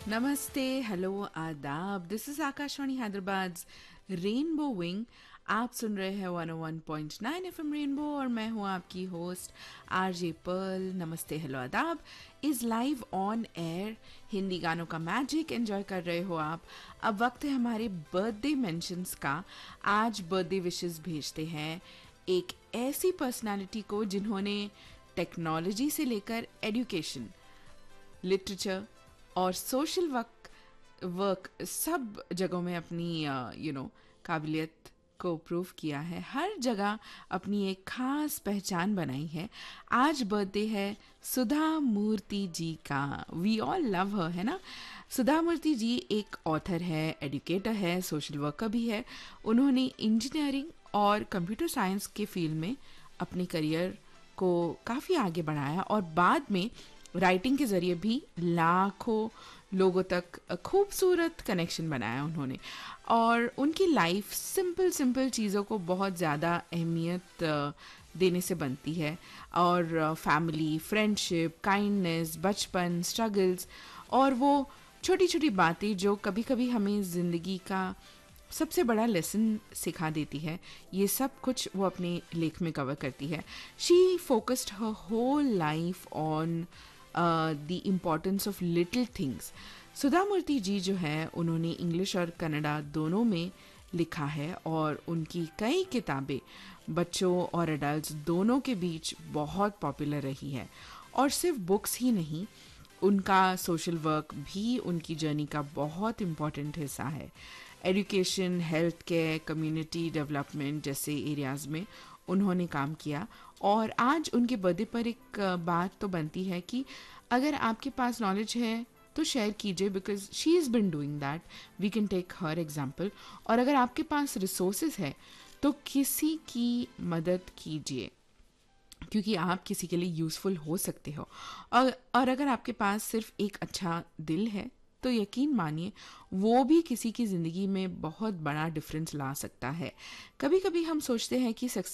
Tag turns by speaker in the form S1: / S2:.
S1: नमस्ते, हेलो, आदाब। This is Akashvani Hyderabad rainbow wing. आप सुन रहे हैं 101.9 एफएम रेनबो और मैं हूं आपकी होस्ट आरजे पर्ल। नमस्ते, हेलो, आदाब is live on air. Hindi गानों का मैजिक एंजॉय कर रहे हो आप। अब वक्त है हमारे बर्थडे मेंशंस का। आज बर्थडे विशेस भेजते हैं एक ऐसी पर्सनालिटी को जिन्होंने टेक्नोलॉजी से लेकर एजुकेशन, लिटरेचर और सोशल वर्क सब जगहों में अपनी काबिलियत को प्रूव किया है। हर जगह अपनी एक खास पहचान बनाई है। आज बर्थडे है सुधा मूर्ति जी का। वी ऑल लव हर, है ना। सुधा मूर्ति जी एक ऑथर है, एजुकेटर है, सोशल वर्कर भी है। उन्होंने इंजीनियरिंग और कंप्यूटर साइंस के फील्ड में अपने करियर को काफ़ी आगे बढ़ाया और बाद में राइटिंग के ज़रिए भी लाखों लोगों तक खूबसूरत कनेक्शन बनाया उन्होंने। और उनकी लाइफ सिंपल सिंपल चीज़ों को बहुत ज़्यादा अहमियत देने से बनती है। और फैमिली, फ्रेंडशिप, काइंडनेस, बचपन, स्ट्रगल्स और वो छोटी छोटी बातें जो कभी कभी हमें ज़िंदगी का सबसे बड़ा लेसन सिखा देती है, ये सब कुछ वो अपने लेख में कवर करती है। She focused her whole life on the importance of little things. सुधा मूर्ति जी जो है उन्होंने इंग्लिश और कन्नड़ा दोनों में लिखा है और उनकी कई किताबें बच्चों और एडल्ट्स दोनों के बीच बहुत पॉपुलर रही है। और सिर्फ बुक्स ही नहीं, उनका सोशल वर्क भी उनकी जर्नी का बहुत इम्पॉर्टेंट हिस्सा है। Education, health care, community development जैसे एरियाज़ में उन्होंने काम किया। और आज उनके बर्थडे पर एक बात तो बनती है कि अगर आपके पास नॉलेज है तो शेयर कीजिए, because she is been doing that. We can take her example. और अगर आपके पास रिसोर्सेज है तो किसी की मदद कीजिए, क्योंकि आप किसी के लिए यूज़फुल हो सकते हो। और अगर आपके पास सिर्फ एक अच्छा दिल है तो यकीन मानिए वो भी किसी की ज़िंदगी में बहुत बड़ा डिफरेंस ला सकता है। कभी कभी हम सोचते हैं कि